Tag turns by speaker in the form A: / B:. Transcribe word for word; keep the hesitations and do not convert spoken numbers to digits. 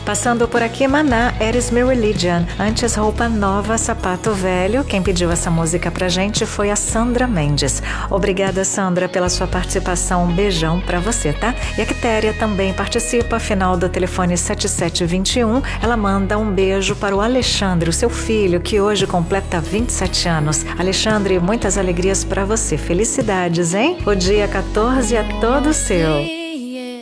A: Passando por aqui, Maná, Eres My Religion. Antes, Roupa Nova, Sapato Velho. Quem pediu essa música pra gente foi a Sandra Mendes. Obrigada, Sandra, pela sua participação. Um beijão pra você, tá? E a Quitéria também participa, final do telefone sete sete dois um. Ela manda um beijo para o Alexandre, o seu filho, que hoje completa vinte e sete anos. Alexandre, muitas alegrias pra você. Felicidades, hein? O dia quatorze é todo seu.